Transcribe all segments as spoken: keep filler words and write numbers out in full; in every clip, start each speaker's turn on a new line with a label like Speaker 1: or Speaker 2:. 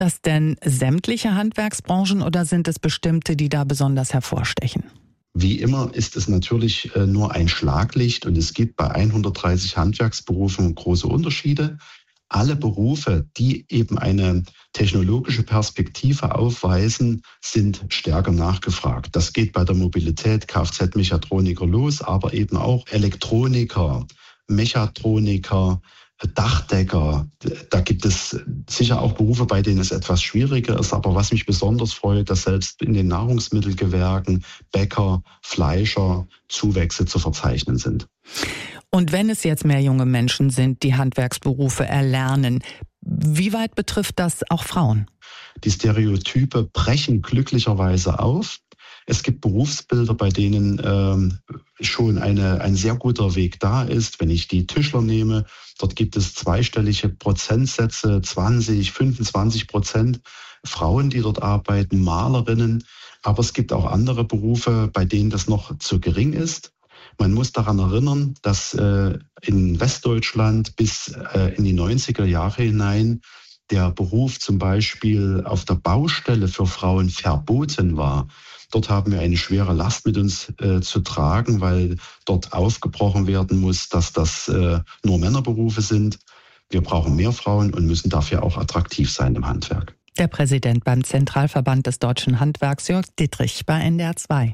Speaker 1: Das denn sämtliche Handwerksbranchen oder sind es bestimmte, die da besonders hervorstechen?
Speaker 2: Wie immer ist es natürlich nur ein Schlaglicht und es gibt bei hundertdreißig Handwerksberufen große Unterschiede. Alle Berufe, die eben eine technologische Perspektive aufweisen, sind stärker nachgefragt. Das geht bei der Mobilität, Kfz-Mechatroniker los, aber eben auch Elektroniker, Mechatroniker, Dachdecker. Da gibt es sicher auch Berufe, bei denen es etwas schwieriger ist. Aber was mich besonders freut, dass selbst in den Nahrungsmittelgewerken Bäcker, Fleischer Zuwächse zu verzeichnen sind.
Speaker 1: Und wenn es jetzt mehr junge Menschen sind, die Handwerksberufe erlernen, wie weit betrifft das auch Frauen?
Speaker 2: Die Stereotype brechen glücklicherweise auf. Es gibt Berufsbilder, bei denen ähm, schon eine, ein sehr guter Weg da ist. Wenn ich die Tischler nehme, dort gibt es zweistellige Prozentsätze, zwanzig, fünfundzwanzig Prozent Frauen, die dort arbeiten, Malerinnen. Aber es gibt auch andere Berufe, bei denen das noch zu gering ist. Man muss daran erinnern, dass äh, in Westdeutschland bis äh, in die neunziger Jahre hinein der Beruf zum Beispiel auf der Baustelle für Frauen verboten war. Dort haben wir eine schwere Last mit uns äh, zu tragen, weil dort aufgebrochen werden muss, dass das äh, nur Männerberufe sind. Wir brauchen mehr Frauen und müssen dafür auch attraktiv sein im Handwerk.
Speaker 1: Der Präsident beim Zentralverband des Deutschen Handwerks, Jörg Dittrich, bei N D R zwei.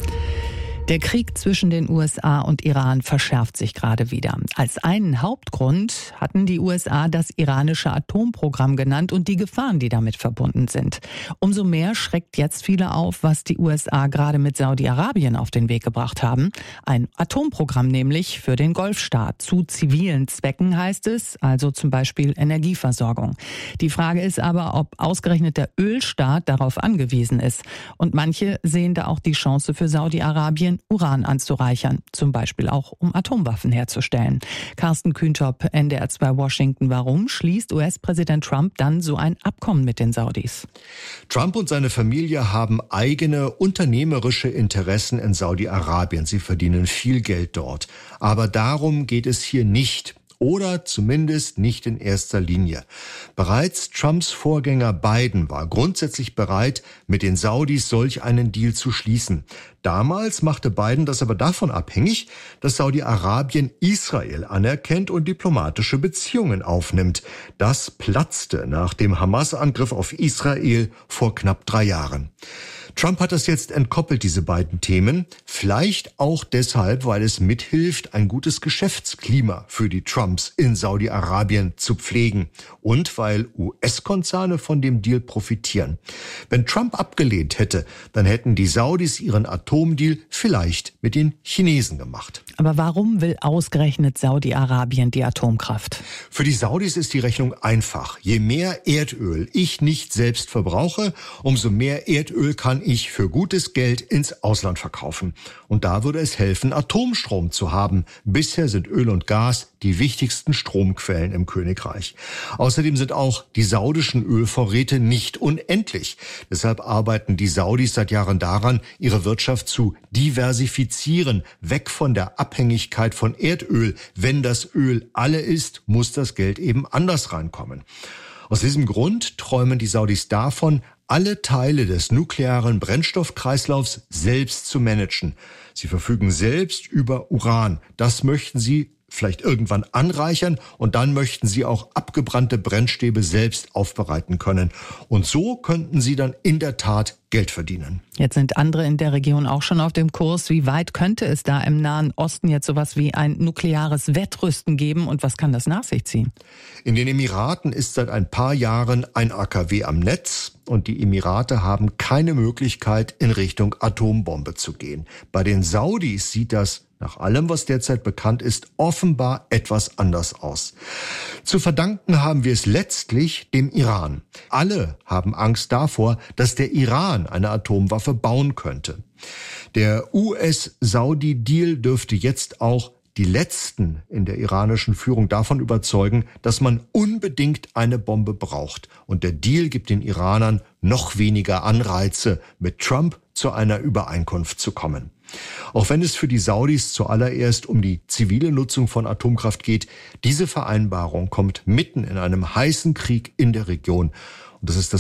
Speaker 1: Der Krieg zwischen den U S A und Iran verschärft sich gerade wieder. Als einen Hauptgrund hatten die U S A das iranische Atomprogramm genannt und die Gefahren, die damit verbunden sind. Umso mehr schreckt jetzt viele auf, was die U S A gerade mit Saudi-Arabien auf den Weg gebracht haben. Ein Atomprogramm nämlich für den Golfstaat. Zu zivilen Zwecken heißt es, also zum Beispiel Energieversorgung. Die Frage ist aber, ob ausgerechnet der Ölstaat darauf angewiesen ist. Und manche sehen da auch die Chance für Saudi-Arabien, Uran anzureichern, zum Beispiel auch um Atomwaffen herzustellen. Carsten Kühntop, N D R zwei Washington. Warum schließt U S-Präsident Trump dann so ein Abkommen mit den Saudis?
Speaker 3: Trump und seine Familie haben eigene unternehmerische Interessen in Saudi-Arabien. Sie verdienen viel Geld dort. Aber darum geht es hier nicht. Oder zumindest nicht in erster Linie. Bereits Trumps Vorgänger Biden war grundsätzlich bereit, mit den Saudis solch einen Deal zu schließen. Damals machte Biden das aber davon abhängig, dass Saudi-Arabien Israel anerkennt und diplomatische Beziehungen aufnimmt. Das platzte nach dem Hamas-Angriff auf Israel vor knapp drei Jahren. Trump hat das jetzt entkoppelt, diese beiden Themen. Vielleicht auch deshalb, weil es mithilft, ein gutes Geschäftsklima für die Trumps in Saudi-Arabien zu pflegen. Und weil U S-Konzerne von dem Deal profitieren. Wenn Trump abgelehnt hätte, dann hätten die Saudis ihren Atomdeal vielleicht mit den Chinesen gemacht.
Speaker 1: Aber warum will ausgerechnet Saudi-Arabien die Atomkraft?
Speaker 3: Für die Saudis ist die Rechnung einfach. Je mehr Erdöl ich nicht selbst verbrauche, umso mehr Erdöl kann ich für gutes Geld ins Ausland verkaufen. Und da würde es helfen, Atomstrom zu haben. Bisher sind Öl und Gas die wichtigsten Stromquellen im Königreich. Außerdem sind auch die saudischen Ölvorräte nicht unendlich. Deshalb arbeiten die Saudis seit Jahren daran, ihre Wirtschaft zu diversifizieren, weg von der Abhängigkeit von Erdöl. Wenn das Öl alle ist, muss das Geld eben anders reinkommen. Aus diesem Grund träumen die Saudis davon, alle Teile des nuklearen Brennstoffkreislaufs selbst zu managen. Sie verfügen selbst über Uran. Das möchten sie vielleicht irgendwann anreichern und dann möchten sie auch abgebrannte Brennstäbe selbst aufbereiten können. Und so könnten sie dann in der Tat Geld verdienen.
Speaker 1: Jetzt sind andere in der Region auch schon auf dem Kurs. Wie weit könnte es da im Nahen Osten jetzt sowas wie ein nukleares Wettrüsten geben und was kann das nach sich ziehen?
Speaker 3: In den Emiraten ist seit ein paar Jahren ein A K W am Netz und die Emirate haben keine Möglichkeit, in Richtung Atombombe zu gehen. Bei den Saudis sieht das nach allem, was derzeit bekannt ist, offenbar etwas anders aus. Zu verdanken haben wir es letztlich dem Iran. Alle haben Angst davor, dass der Iran eine Atomwaffe bauen könnte. Der U S-Saudi-Deal dürfte jetzt auch die Letzten in der iranischen Führung davon überzeugen, dass man unbedingt eine Bombe braucht. Und der Deal gibt den Iranern noch weniger Anreize, mit Trump zu einer Übereinkunft zu kommen. Auch wenn es für die Saudis zuallererst um die zivile Nutzung von Atomkraft geht, diese Vereinbarung kommt mitten in einem heißen Krieg in der Region. Und das ist das